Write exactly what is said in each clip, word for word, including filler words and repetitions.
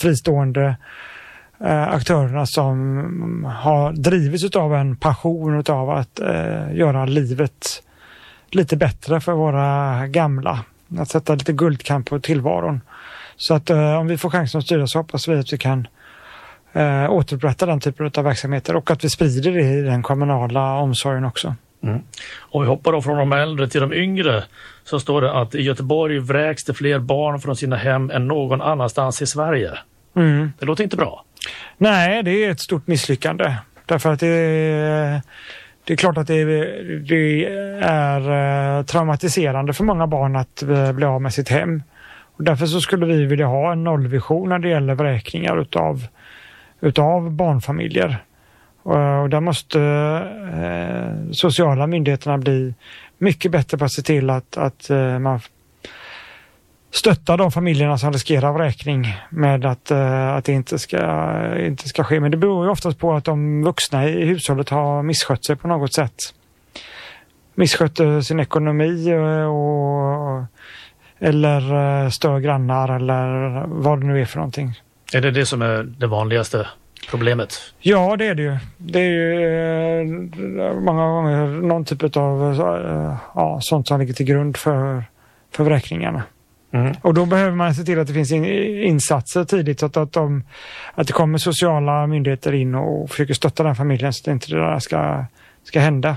fristående eh, aktörerna som har drivits av en passion av att eh, göra livet lite bättre för våra gamla. Att sätta lite guldkant på tillvaron. Så att eh, om vi får chansen att styra så hoppas vi att vi kan eh, återupprätta den typen av verksamheter och att vi sprider det i den kommunala omsorgen också. Mm. Och vi hoppar då från de äldre till de yngre, så står det att i Göteborg vräks det fler barn från sina hem än någon annanstans i Sverige. Mm. Det låter inte bra. Nej, det är ett stort misslyckande. Därför att det är, det är klart att det är, det är traumatiserande för många barn att bli av med sitt hem. Och därför så skulle vi vilja ha en nollvision när det gäller vräkningar utav, utav barnfamiljer. Och där måste eh, sociala myndigheterna bli mycket bättre på att se till att, att eh, man stöttar de familjerna som riskerar vräkning med att, eh, att det inte ska, inte ska ske. Men det beror ju oftast på att de vuxna i hushållet har misskött sig på något sätt. Misskött sin ekonomi och, eller stör grannar eller vad det nu är för någonting. Är det det som är det vanligaste problemet? Ja, det är det ju. Det är ju eh, många gånger någon typ av eh, ja, sånt som ligger till grund för, för vräkningarna. Mm. Och då behöver man se till att det finns in, insatser tidigt så att, att, de, att det kommer sociala myndigheter in och försöker stötta den familjen så att inte det där ska, ska hända.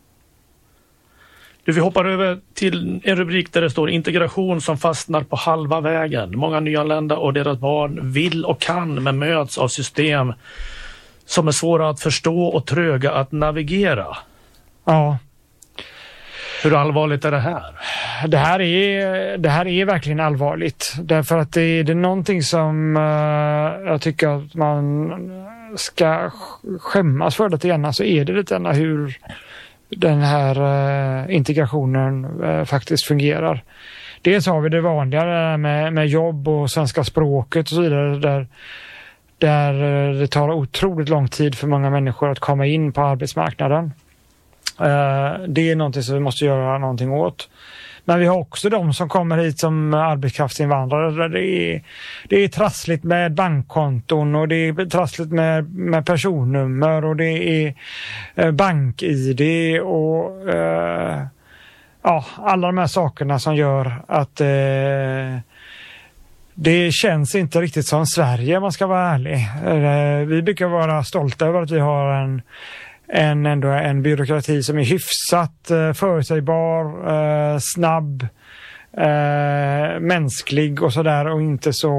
Du, vi hoppar över till en rubrik där det står integration som fastnar på halva vägen. Många nyanlända och deras barn vill och kan men möts av system som är svåra att förstå och tröga att navigera. Ja. Hur allvarligt är det här? Det här är, det här är verkligen allvarligt. Därför att det är, det är någonting som uh, jag tycker att man ska skämmas för lite grann. Så är det lite grann hur den här uh, integrationen uh, faktiskt fungerar. Dels har vi det vanliga med, med jobb och svenska språket och så vidare där, där det tar otroligt lång tid för många människor att komma in på arbetsmarknaden. Uh, det är någonting som vi måste göra någonting åt. Men vi har också de som kommer hit som arbetskraftsinvandrare där det är, det är trassligt med bankkonton och det är trassligt med, med personnummer och det är eh, bank-I D och eh, ja, alla de här sakerna som gör att eh, det känns inte riktigt som Sverige om man ska vara ärlig. Eh, vi brukar vara stolta över att vi har en En, ändå en byråkrati som är hyfsat eh, förutsägbar, eh, snabb, eh, mänsklig och sådär och inte så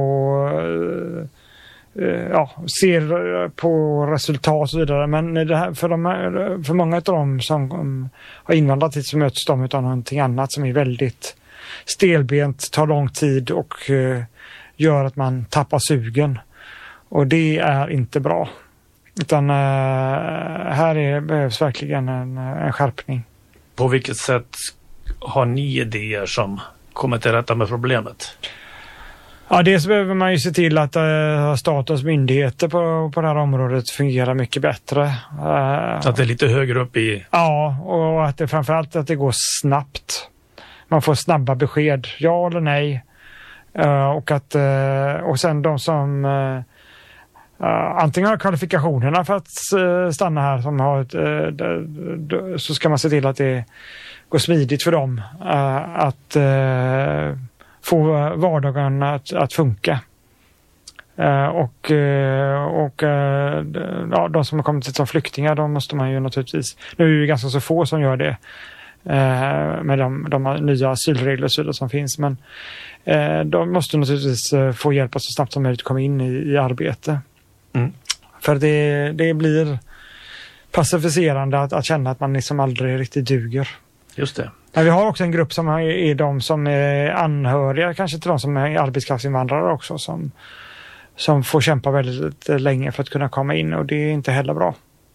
eh, ja, ser på resultat och så vidare. Men det här, för, de, för många av dem som um, har invandrat hit så möts de av någonting annat som är väldigt stelbent, tar lång tid och eh, gör att man tappar sugen. Och det är inte bra. Utan uh, här är, behövs verkligen en, en skärpning. På vilket sätt har ni idéer som kommer till rätta med problemet? Ja, dels behöver man ju se till att uh, statens myndigheter på, på det här området fungerar mycket bättre. Uh, så att det är lite högre upp i... Ja, och att det framförallt att det går snabbt. Man får snabba besked, ja eller nej. Uh, och, att, uh, och sen de som... Uh, Uh, antingen har kvalifikationerna för att uh, stanna här som har ett, uh, d- d- så ska man se till att det går smidigt för dem uh, att uh, få vardagen att, att funka. Uh, och uh, och uh, d- ja, de som har kommit hit som flyktingar, de måste man ju naturligtvis, nu är det ju ganska så få som gör det uh, med de, de nya asylregler och så som finns, men uh, de måste naturligtvis uh, få hjälp att så snabbt som möjligt att komma in i, i arbete. Mm. För det, det blir pacificerande att, att känna att man liksom aldrig riktigt duger. Just det. Men vi har också en grupp som är, är de som är anhöriga kanske till de som är arbetskraftsinvandrare också som, som får kämpa väldigt länge för att kunna komma in och det är inte heller bra.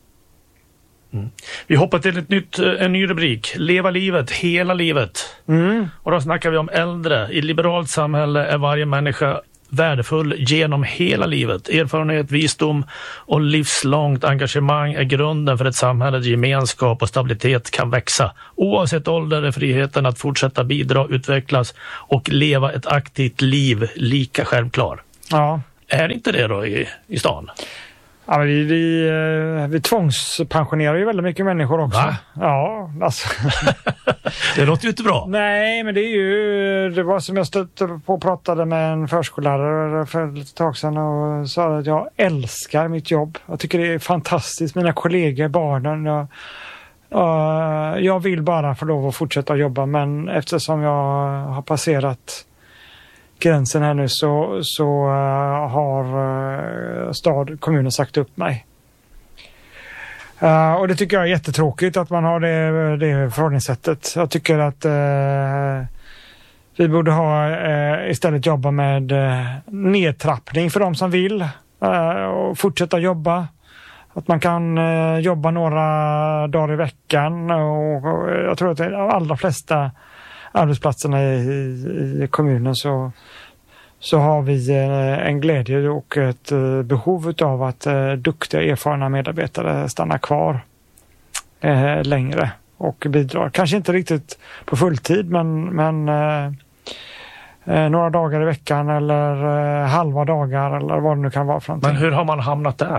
Mm. Vi hoppar till ett nytt, en ny rubrik. Leva livet, hela livet. Mm. Och då snackar vi om äldre. I ett liberalt samhälle är varje människa värdefull genom hela livet. Erfarenhet, visdom och livslångt engagemang är grunden för ett samhälle där gemenskap och stabilitet kan växa. Oavsett ålder är friheten att fortsätta bidra, utvecklas och leva ett aktivt liv lika självklar. Ja. Är inte det då i, i stan? Ja, men vi, vi, vi tvångspensionerar ju väldigt mycket människor också. Va? Ja, alltså. Det låter ju inte bra. Nej, men det är ju, det var som jag stötte på och pratade med en förskollärare för lite tag sedan och sa att jag älskar mitt jobb. Jag tycker det är fantastiskt, mina kollegor, barnen. Jag, uh, jag vill bara få lov att fortsätta jobba, men eftersom jag har passerat gränsen här nu så, så uh, har uh, stad, kommunen sagt upp mig. Uh, och det tycker jag är jättetråkigt att man har det, det förhållningssättet. Jag tycker att uh, vi borde ha uh, istället jobba med uh, nedtrappning för de som vill uh, och fortsätta jobba. Att man kan uh, jobba några dagar i veckan och, och jag tror att de allra flesta arbetsplatserna i, i, i kommunen så, så har vi eh, en glädje och ett eh, behov av att eh, duktiga, erfarna medarbetare stannar kvar eh, längre och bidrar. Kanske inte riktigt på fulltid, men, men eh, eh, några dagar i veckan eller eh, halva dagar eller vad det nu kan vara för någonting. Men hur har man hamnat där?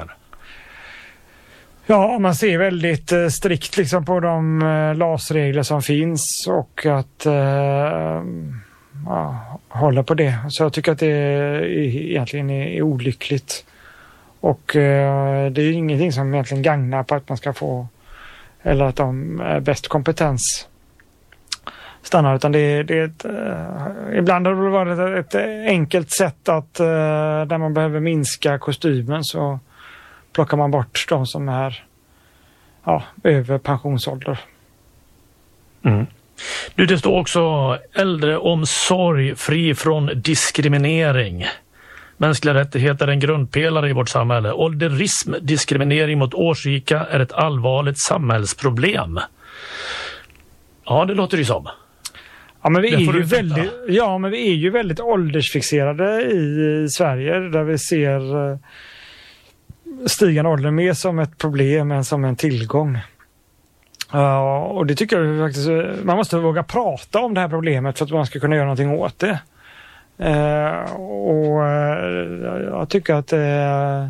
Ja, man ser väldigt eh, strikt liksom på de eh, L A S-regler som finns och att eh, ja, hålla på det. Så jag tycker att det är, egentligen är, är olyckligt. Och eh, det är ingenting som egentligen gagnar på att man ska få, eller att de är bäst kompetens stannar, utan det är, det är ett, eh, ibland har det varit ett, ett enkelt sätt att eh, där man behöver minska kostymen så plockar man bort de som är ja, över pensionsålder. Mm. Du, det står också äldreomsorg fri från diskriminering. Mänskliga rättigheter är en grundpelare i vårt samhälle. Ålderism, diskriminering mot årsrika är ett allvarligt samhällsproblem. Ja, det låter ju som. Ja, men vi är ju väldigt, ja, men vi är ju väldigt åldersfixerade i, i Sverige, där vi ser eh, stigande ålder mer som ett problem än som en tillgång. Uh, och det tycker jag faktiskt, man måste våga prata om det här problemet för att man ska kunna göra någonting åt det. Uh, och uh, jag tycker att uh,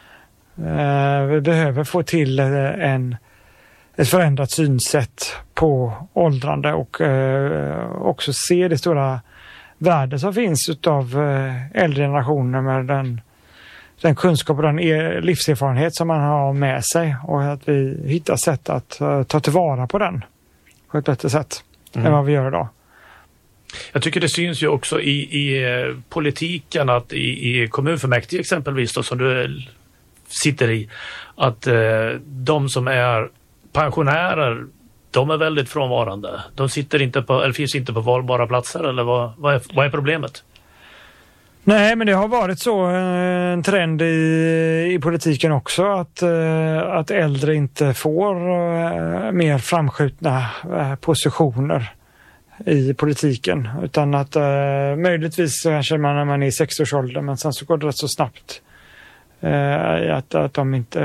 uh, vi behöver få till en, ett förändrat synsätt på åldrande och uh, också se det stora värde som finns utav uh, äldre generationer med den den kunskap och den livserfarenhet som man har med sig och att vi hittar sätt att uh, ta tillvara på den på ett bättre sätt mm. än vad vi gör idag. Jag tycker det syns ju också i, i politiken att i, i kommunfullmäktige exempelvis då, som du sitter i, att eh, de som är pensionärer, de är väldigt frånvarande. De sitter inte på, eller finns inte på valbara platser, eller vad, vad, är, vad är problemet? Nej, men det har varit så en trend i, i politiken också att, att äldre inte får mer framskjutna positioner i politiken, utan att möjligtvis kanske man när man är i sextioårsåldern, men sen så går det rätt så snabbt att, att de inte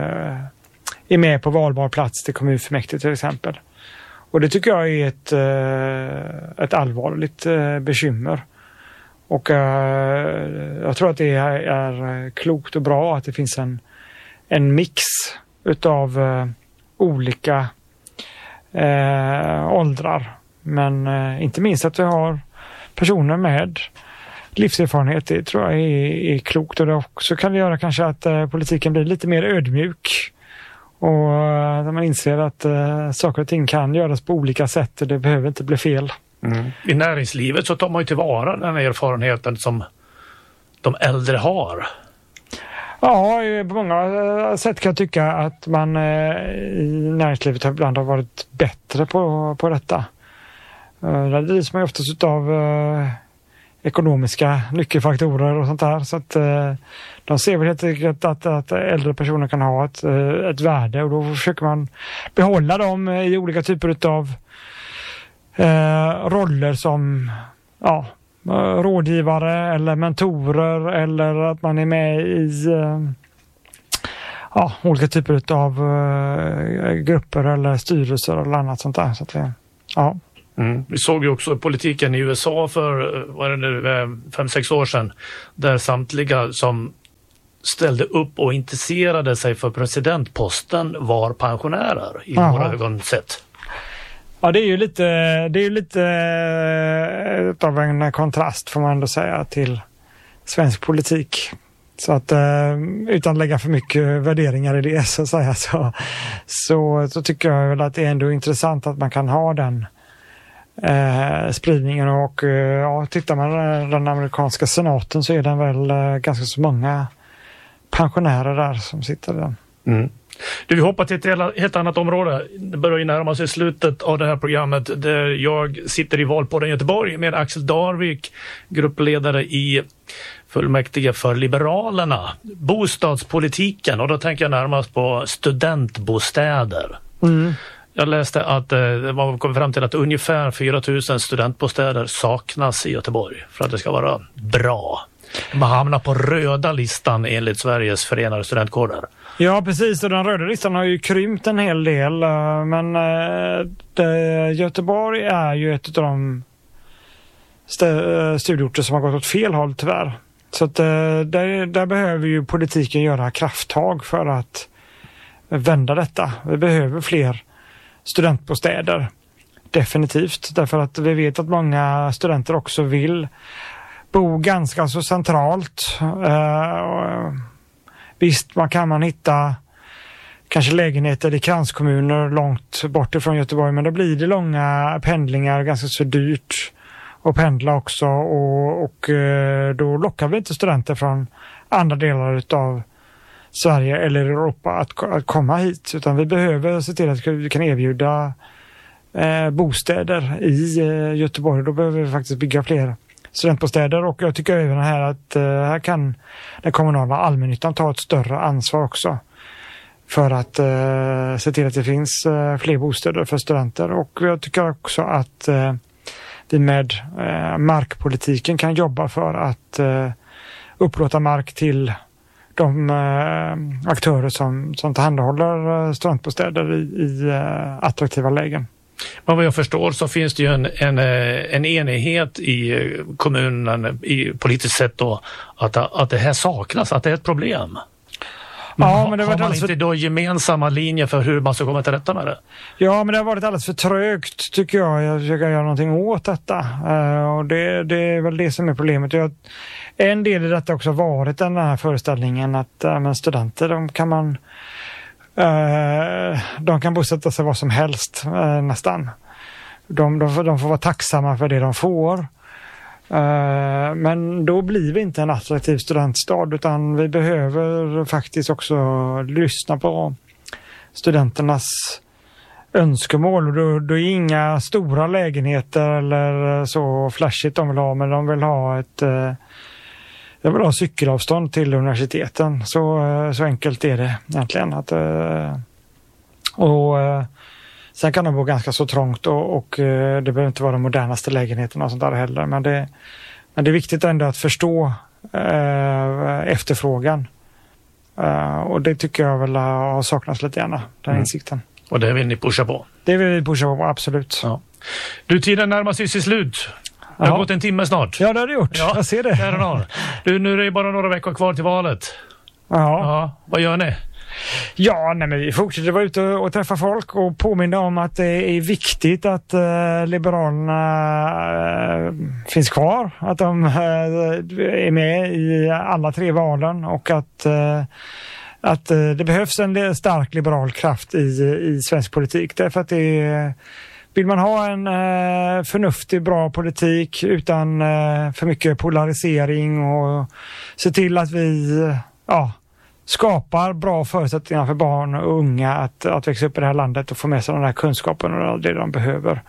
är med på valbar plats till kommunfullmäktige till exempel. Och det tycker jag är ett, ett allvarligt bekymmer. Och uh, jag tror att det är, är klokt och bra att det finns en, en mix utav uh, olika uh, åldrar. Men uh, inte minst att vi har personer med livserfarenhet, det tror jag är, är klokt. Och det också kan det göra kanske att uh, politiken blir lite mer ödmjuk. Och uh, när man inser att uh, saker och ting kan göras på olika sätt och det behöver inte bli fel. Mm. I näringslivet så tar man ju tillvara den erfarenheten som de äldre har. Ja, på många sätt kan jag tycka att man i näringslivet ibland har varit bättre på, på detta. Det drivs man ju oftast av ekonomiska nyckelfaktorer och sånt där. Så att de ser väl helt enkelt att, att äldre personer kan ha ett, ett värde och då försöker man behålla dem i olika typer av Eh, roller som ja, rådgivare eller mentorer eller att man är med i eh, ja, olika typer av eh, grupper eller styrelser eller annat sånt där. Så att det, ja. Mm. Vi såg ju också politiken i U S A för vad är det nu, fem, sex år sedan, där samtliga som ställde upp och intresserade sig för presidentposten var pensionärer i Aha. våra ögon sett. Ja, det är ju lite, det är ju lite eh, av en kontrast får man ändå säga till svensk politik. Så att eh, utan att lägga för mycket värderingar i det så att säga, så, så, så tycker jag väl att det är ändå intressant att man kan ha den eh, spridningen. Och eh, ja, tittar man på den amerikanska senaten så är den väl eh, ganska så många pensionärer där som sitter där. Mm. Du, vi hoppar till ett helt annat område. Det börjar ju närma sig slutet av det här programmet där jag sitter i Valpodden Göteborg med Axel Darvik, gruppledare i fullmäktige för Liberalerna. Bostadspolitiken, och då tänker jag närmast på studentbostäder. Mm. Jag läste att eh, man kom fram till att ungefär fyra tusen studentbostäder saknas i Göteborg för att det ska vara bra. Man hamnar på röda listan enligt Sveriges förenade studentkårer. Ja, precis. Och den röda listan har ju krympt en hel del. Men det, Göteborg är ju ett av de st- studieorter som har gått åt fel håll tyvärr. Så att där, där behöver ju politiken göra krafttag för att vända detta. Vi behöver fler studentbostäder. Definitivt. Därför att vi vet att många studenter också vill bo ganska så centralt. Uh, visst, man kan man hitta kanske lägenheter i kranskommuner långt bort ifrån Göteborg, men då blir det långa pendlingar, ganska så dyrt att pendla också, och, och uh, då lockar vi inte studenter från andra delar av Sverige eller Europa att, att komma hit, utan vi behöver se till att vi kan erbjuda uh, bostäder i uh, Göteborg. Då behöver vi faktiskt bygga fler studentbostäder, och jag tycker även här att uh, här kan den kommunala allmännyttan ta ett större ansvar också för att uh, se till att det finns uh, fler bostäder för studenter. Och jag tycker också att uh, vi med uh, markpolitiken kan jobba för att uh, upplåta mark till de uh, aktörer som, som tillhandahåller uh, studentbostäder i, i uh, attraktiva lägen. Men vad jag förstår så finns det ju en, en, en enighet i kommunen i politiskt sett då att, att det här saknas, att det är ett problem. Men ja, har, men det har, har man inte för... då gemensamma linjer för hur man ska komma till rätta med det? Ja, men det har varit alldeles för trögt tycker jag. Jag försöker göra någonting åt detta. Uh, och det, det är väl det som är problemet. Jag, en del i detta också varit den här föreställningen att uh, men studenter, de kan man Uh, de kan bosätta sig vad som helst uh, nästan. De, de, de får vara tacksamma för det de får. Uh, men då blir vi inte en attraktiv studentstad, utan vi behöver faktiskt också lyssna på studenternas önskemål. Och då, då är inga stora lägenheter eller så flashigt de vill ha, men de vill ha ett uh, Jag vill ha cykelavstånd till universiteten. Så, så enkelt är det egentligen. Att, och, sen kan de bo ganska så trångt och, och det behöver inte vara de modernaste lägenheterna och sånt där heller. Men det, men det är viktigt ändå att förstå eh, efterfrågan. Eh, och det tycker jag väl har saknats lite gärna, den mm. insikten. Och det vill ni pusha på? Det vill vi pusha på, absolut. Ja. Du, tiden närmar sig sitt slut. Det har ja. gått en timme snart. Ja, det har det gjort. Ja, jag ser det. det du, nu är det bara några veckor kvar till valet. Ja. ja vad gör ni? Ja, nej, men vi fortsätter vara ute och träffa folk och påminna om att det är viktigt att uh, Liberalerna uh, finns kvar. Att de uh, är med i alla tre valen, och att, uh, att uh, det behövs en stark liberal kraft i, i svensk politik. Därför att det är Vill man ha en eh, förnuftig, bra politik utan eh, för mycket polarisering, och se till att vi eh, ja, skapar bra förutsättningar för barn och unga att, att växa upp i det här landet och få med sig den här kunskapen och det de behöver,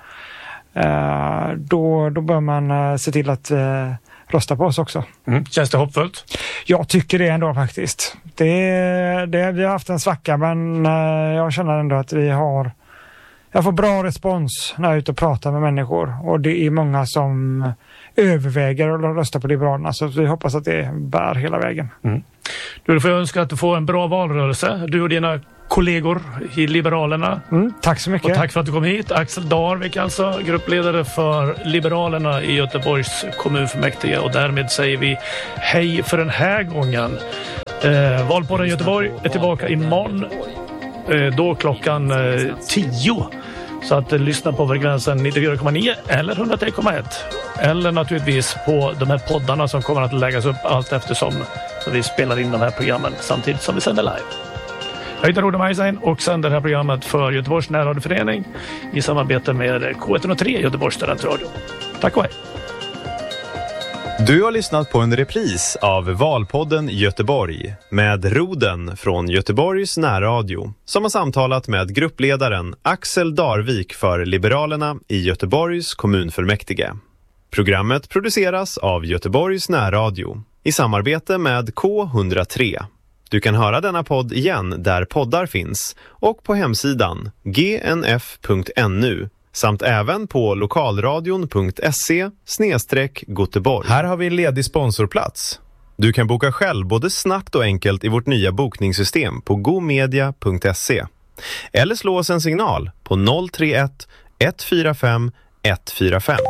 eh, då, då bör man eh, se till att eh, rösta på oss också. Mm. Känns det hoppfullt? Jag tycker det ändå faktiskt. Det, det, vi har haft en svacka, men eh, jag känner ändå att vi har Jag får bra respons när jag är ute och pratar med människor, och det är många som överväger att rösta på Liberalerna, så vi hoppas att det bär hela vägen. Mm. Du får önska att du får en bra valrörelse, du och dina kollegor i Liberalerna. Mm, tack så mycket. Och tack för att du kom hit. Axel Darvik alltså, gruppledare för Liberalerna i Göteborgs kommunfullmäktige. Och därmed säger vi hej för den här gången. Eh, Valpodden Göteborg är tillbaka imorgon. Eh, då klockan eh, tio. Så att eh, lyssna på frekvensen nittiofyra komma nio eller hundratre komma ett. Eller naturligtvis på de här poddarna som kommer att läggas upp allt eftersom. Så vi spelar in de här programmen samtidigt som vi sänder live. Jag heter Roda Majsain och sänder det här programmet för Göteborgs närradioförening i samarbete med K ett noll tre Göteborgs studentradio. Tack och hej! Du har lyssnat på en repris av Valpodden Göteborg med Roden från Göteborgs närradio som har samtalat med gruppledaren Axel Darvik för Liberalerna i Göteborgs kommunfullmäktige. Programmet produceras av Göteborgs närradio i samarbete med K ett noll tre. Du kan höra denna podd igen där poddar finns och på hemsidan g n f punkt n u samt även på lokalradion punkt se snedstreck Göteborg. Här har vi en ledig sponsorplats. Du kan boka själv både snabbt och enkelt i vårt nya bokningssystem på gomedia punkt se. Eller slå oss en signal på noll tre ett ett fyra fem ett fyra fem.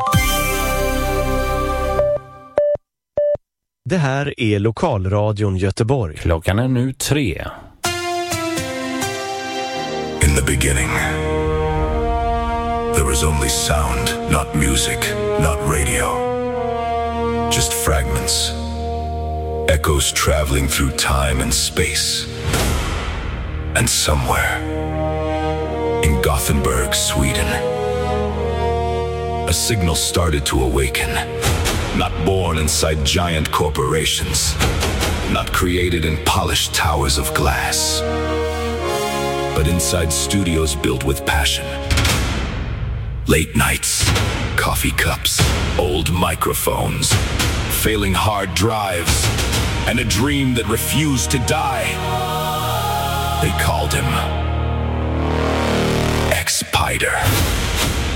Det här är Lokalradion Göteborg. Klockan är nu tre. In the beginning, there was only sound, not music, not radio. Just fragments. Echoes traveling through time and space. And somewhere, in Gothenburg, Sweden, a signal started to awaken. Not born inside giant corporations, not created in polished towers of glass, but inside studios built with passion. Late nights, coffee cups, old microphones, failing hard drives, and a dream that refused to die. They called him